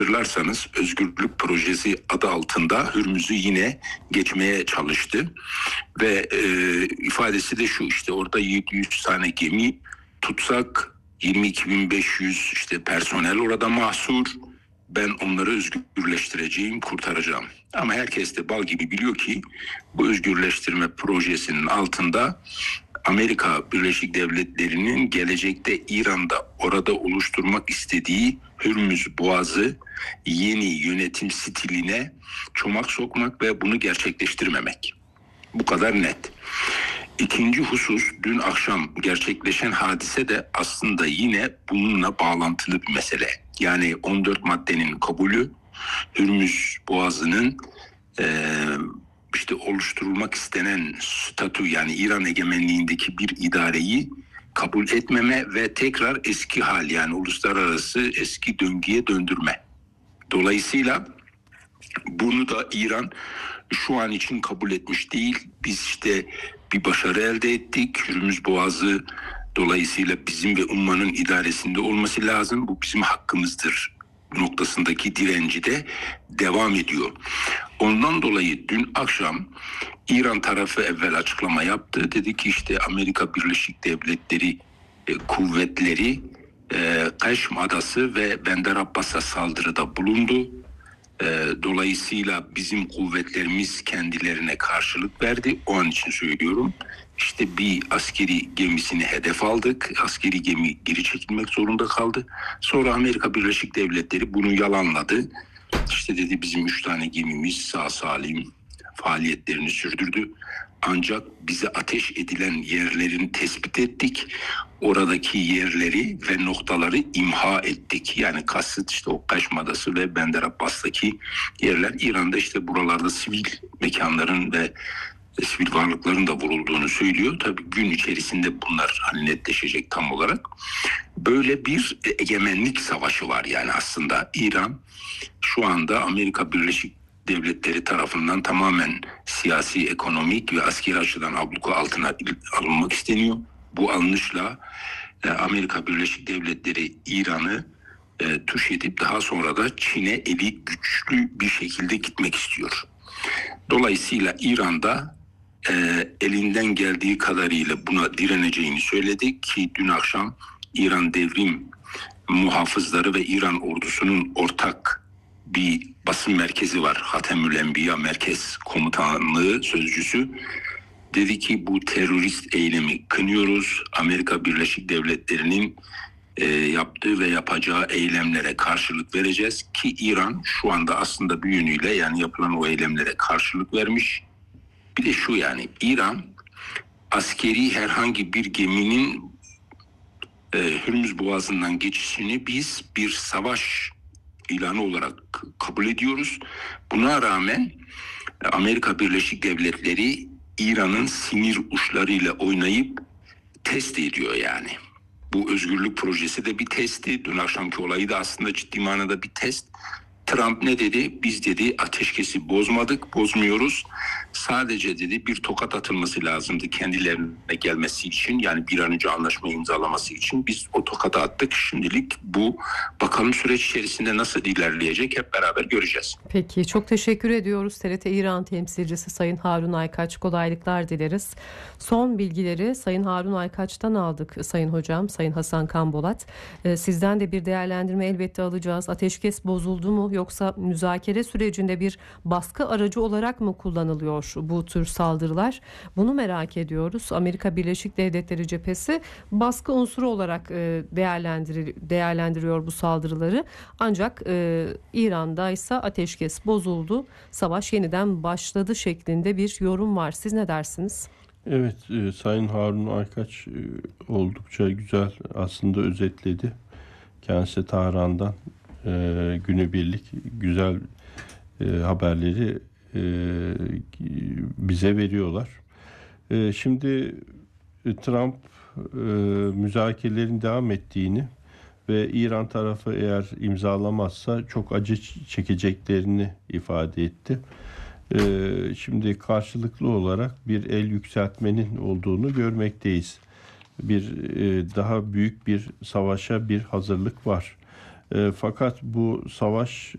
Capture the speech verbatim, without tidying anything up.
hatırlarsanız Özgürlük Projesi adı altında Hürmüz'ü yine geçmeye çalıştı. Ve e, ifadesi de şu, işte orada yedi yüz tane gemi tutsak, yirmi iki bin beş yüz işte personel orada mahsur. Ben onları özgürleştireceğim, kurtaracağım. Ama herkes de bal gibi biliyor ki bu özgürleştirme projesinin altında Amerika Birleşik Devletleri'nin gelecekte İran'da orada oluşturmak istediği Hürmüz Boğazı yeni yönetim stiline çomak sokmak ve bunu gerçekleştirmemek. Bu kadar net. İkinci husus, dün akşam gerçekleşen hadise de aslında yine bununla bağlantılı bir mesele. Yani on dört maddenin kabulü, Hürmüz Boğazı'nın e, işte oluşturulmak istenen statü, yani İran egemenliğindeki bir idareyi kabul etmeme ve tekrar eski hal, yani uluslararası eski döngüye döndürme. Dolayısıyla bunu da İran şu an için kabul etmiş değil. Biz işte bir başarı elde ettik. Hürmüz Boğazı dolayısıyla bizim ve ummanın idaresinde olması lazım. Bu bizim hakkımızdır noktasındaki direnci de devam ediyor. Ondan dolayı dün akşam İran tarafı evvel açıklama yaptı. Dedi ki işte Amerika Birleşik Devletleri e, kuvvetleri e, Kaşm Adası ve Bender Abbas'a saldırıda bulundu. Dolayısıyla bizim kuvvetlerimiz kendilerine karşılık verdi. O an için söylüyorum. İşte bir askeri gemisini hedef aldık. Askeri gemi geri çekilmek zorunda kaldı. Sonra Amerika Birleşik Devletleri bunu yalanladı. İşte dedi bizim üç tane gemimiz sağ salim faaliyetlerini sürdürdü. Ancak bize ateş edilen yerlerini tespit ettik. Oradaki yerleri ve noktaları imha ettik. Yani kasıt işte o Kaşm Adası ve Bender Abbas'taki yerler. İran'da işte buralarda sivil mekanların ve sivil varlıkların da vurulduğunu söylüyor. Tabii gün içerisinde bunlar hani netleşecek tam olarak. Böyle bir egemenlik savaşı var yani aslında. İran şu anda Amerika Birleşik Devletleri tarafından tamamen siyasi, ekonomik ve askeri açıdan abluka altına alınmak isteniyor. Bu alınışla e, Amerika Birleşik Devletleri İran'ı e, tuş edip daha sonra da Çin'e eli güçlü bir şekilde gitmek istiyor. Dolayısıyla İran'da e, elinden geldiği kadarıyla buna direneceğini söyledi ki dün akşam İran Devrim Muhafızları ve İran ordusunun ortak bir basın merkezi var. Hatemül Enbiya Merkez Komutanlığı sözcüsü dedi ki bu terörist eylemi kınıyoruz. Amerika Birleşik Devletleri'nin e, yaptığı ve yapacağı eylemlere karşılık vereceğiz ki İran şu anda aslında bir yönüyle yani yapılan o eylemlere karşılık vermiş. Bir de şu, yani İran askeri herhangi bir geminin e, Hürmüz Boğazı'ndan geçişini biz bir savaş ilanı olarak kabul ediyoruz. Buna rağmen Amerika Birleşik Devletleri İran'ın sinir uçlarıyla oynayıp test ediyor yani. Bu özgürlük projesi de bir testti. Dün akşamki olayı da aslında ciddi manada bir test. Trump ne dedi? Biz dedi ateşkesi bozmadık, bozmuyoruz. Sadece dedi bir tokat atılması lazımdı kendilerine gelmesi için. Yani bir an önce anlaşma imzalaması için. Biz o tokatı attık. Şimdilik bu. Bakalım süreç içerisinde nasıl ilerleyecek hep beraber göreceğiz. Peki, çok teşekkür ediyoruz. T R T İran temsilcisi Sayın Harun Aykaç, kolaylıklar dileriz. Son bilgileri Sayın Harun Aykaç'tan aldık Sayın Hocam, Sayın Hasan Kanbolat. Ee, sizden de bir değerlendirme elbette alacağız. Ateşkes bozuldu mu yoksa müzakere sürecinde bir baskı aracı olarak mı kullanılıyor bu tür saldırılar? Bunu merak ediyoruz. Amerika Birleşik Devletleri cephesi baskı unsuru olarak e, değerlendir değerlendiriyor bu saldırıları. Ancak e, İran'da ise ateşkes bozuldu, savaş yeniden başladı şeklinde bir yorum var. Siz ne dersiniz? Evet, e, Sayın Harun Aykaç e, oldukça güzel aslında özetledi. Kendisi Tahran'dan e, günübirlik güzel e, haberleri e, bize veriyorlar. E, şimdi e, Trump e, müzakerelerin devam ettiğini ve İran tarafı eğer imzalamazsa çok acı çekeceklerini ifade etti. Ee, şimdi karşılıklı olarak bir el yükseltmenin olduğunu görmekteyiz. Bir e, daha büyük bir savaşa bir hazırlık var. E, fakat bu savaş